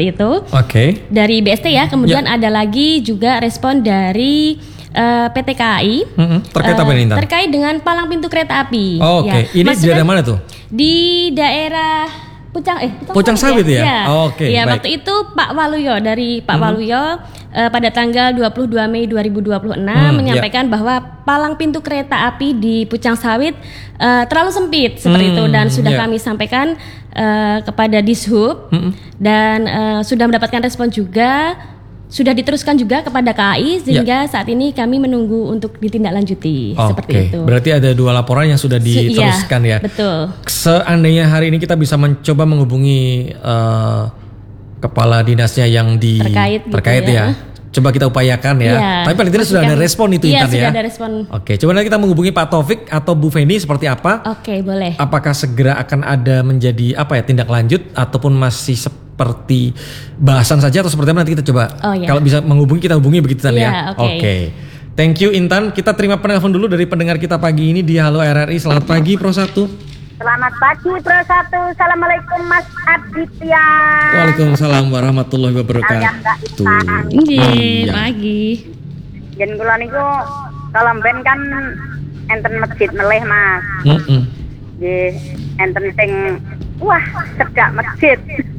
seperti itu. Oke. Dari BST ya, kemudian ada lagi juga respon dari PT KAI. Terkait apa ini, Intan? Terkait dengan palang pintu kereta api. Oke. Ini di daerah mana tuh? Di daerah Pucang Sawit ya? Ya. Oke, ya, baik. waktu itu Pak Waluyo dari Pak Waluyo pada tanggal 22 Mei 2026 menyampaikan bahwa palang pintu kereta api di Pucang Sawit terlalu sempit seperti itu, dan sudah kami sampaikan kepada Dishub dan sudah mendapatkan respon juga. Sudah diteruskan juga kepada KAI sehingga saat ini kami menunggu untuk ditindaklanjuti seperti itu. Berarti ada 2 laporan yang sudah diteruskan ya. Betul. Seandainya hari ini kita bisa mencoba menghubungi kepala dinasnya yang terkait ya. Coba kita upayakan ya. Tapi paling tidak sudah ada respon itu Intan ya. Sudah ada respon. Oke, coba nanti kita menghubungi Pak Taufik atau Bu Feni seperti apa? Oke, boleh. Apakah segera akan ada menjadi tindak lanjut ataupun masih seperti bahasan saja atau seperti apa, nanti kita coba. Kalau bisa menghubungi kita hubungi begitu Tan ya. Oke. Thank you Intan. Kita terima penelpon dulu dari pendengar kita pagi ini di Halo RRI. Selamat pagi Pro 1. Selamat pagi Pro 1. Assalamualaikum Mas Aditya. Waalaikumsalam warahmatullahi wabarakatuh. Pagi. Jen kula niku kalau ben kan enten masjid meleh Mas. Nggih, enten sing cedak masjid.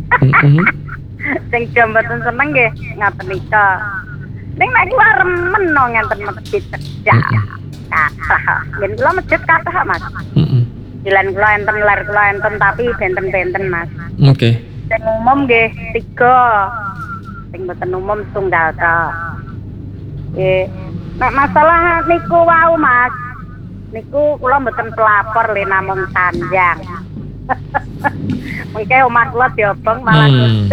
Sing jambatan seneng nggih ngaten nika. Ning nek kula remen ngenten masjid cedak. Kathah. Jen kula masjid kathah Mas. Jalan kula enten, lar kula enten, tapi benten-benten Mas. Oke. Sing umum nggih 3. Sing mboten umum tunggal tok. Nek masalah niku wau Mas. Niku kula mboten pelapor le namung tanjang. Mengke omah kula diobong malah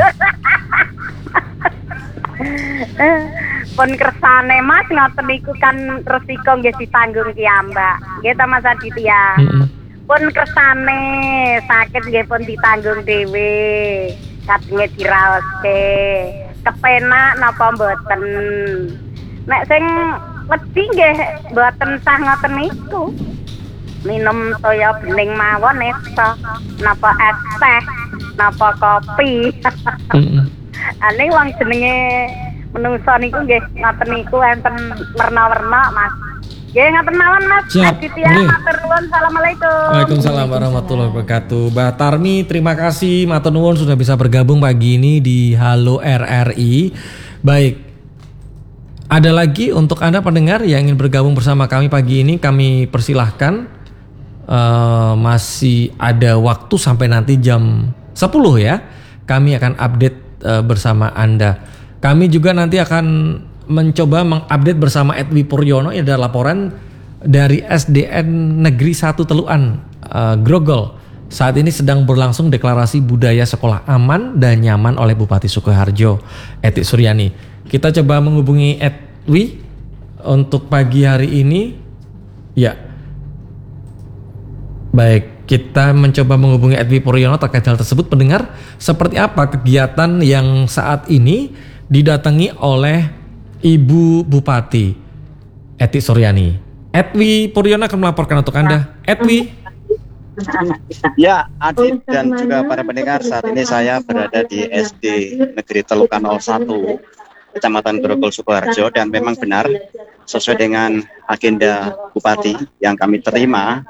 pun kersane Mas ngoten niku kan resiko nggih ditanggung piyambak. Nggih ta Mas Aditya. Pun kersane sakit nggih pun ditanggung dhewe. Kadenge diraoske. Kepenak napa mboten. Nek sing wedi nggih mboten sah ngoten niku. Minum toya bening mawon eta. Napa es teh, napa kopi. Ane wong jenenge menungso niku nggih ngoten niku enten werna-werna Mas. Nggih ngoten mawon Mas. Aditya matur nuwun. Assalamualaikum. Waalaikumsalam warahmatullahi wabarakatuh. Mbak Tarmi, terima kasih matur nuwun sudah bisa bergabung pagi ini di Halo RRI. Baik. Ada lagi untuk Anda pendengar yang ingin bergabung bersama kami pagi ini, kami persilahkan. Masih ada waktu sampai nanti jam 10 ya. Kami akan update bersama Anda. Kami juga nanti akan mencoba mengupdate bersama Edwi Puryono. Ada laporan dari SDN Negeri 1 Teluan Grogol. Saat ini sedang berlangsung deklarasi budaya sekolah aman dan nyaman oleh Bupati Sukoharjo, Eti Suryani. Kita coba menghubungi Edwi untuk pagi hari ini. Ya. Baik, kita mencoba menghubungi Edwi Puryono terkait hal tersebut. Pendengar, seperti apa kegiatan yang saat ini didatangi oleh Ibu Bupati Eti Suryani? Edwi Puryono akan melaporkan untuk Anda. Edwi. Ya, Adit dan juga para pendengar, saat ini saya berada di SD Negeri Telukan 01, Kecamatan Grogol Sukoharjo, dan memang benar sesuai dengan agenda Bupati yang kami terima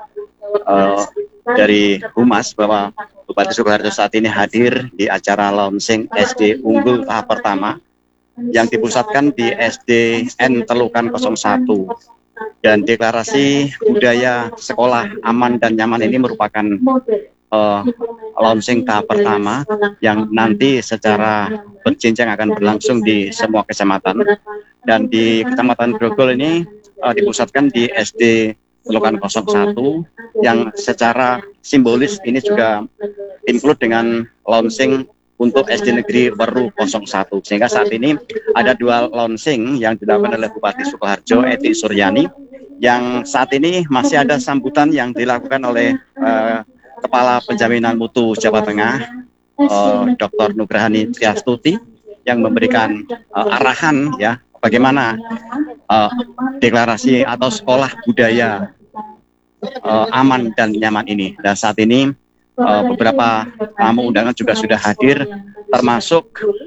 dari Humas bahwa Bupati Sukoharjo saat ini hadir di acara launching SD Unggul tahap pertama yang dipusatkan di SDN Telukan 01. Dan deklarasi budaya sekolah aman dan nyaman ini merupakan launching tahap pertama yang nanti secara berjenjang akan berlangsung di semua kecamatan. Dan di Kecamatan Grogol ini dipusatkan di SD Telukan 01 yang secara simbolis ini juga include dengan launching untuk SD Negeri Weru 01. Sehingga saat ini ada 2 launching yang dilakukan oleh Bupati Sukoharjo Eti Suryani, yang saat ini masih ada sambutan yang dilakukan oleh Kepala Penjaminan Mutu Jawa Tengah, Dr. Nugrahani Triastuti, yang memberikan arahan ya bagaimana deklarasi atau sekolah budaya aman dan nyaman ini. Dan saat ini beberapa tamu undangan juga sudah hadir, termasuk